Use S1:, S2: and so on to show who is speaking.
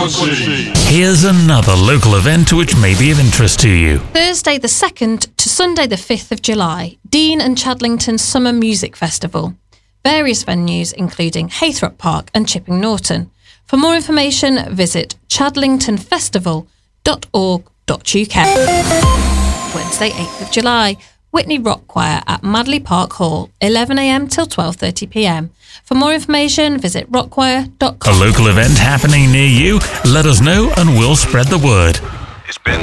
S1: Swansea.
S2: Here's another local event which may be of interest to you.
S3: Thursday the 2nd to Sunday the 5th of July, Dean and Chadlington Summer Music Festival. Various venues including Haythrop Park and Chipping Norton. For more information, visit chadlingtonfestival.org.uk. Wednesday 8th of July, Whitney Rock Choir at Madley Park Hall, 11am till 12:30pm. For more information, visit rockchoir.com.
S2: A local event happening near you? Let us know and we'll spread the word.
S1: It's been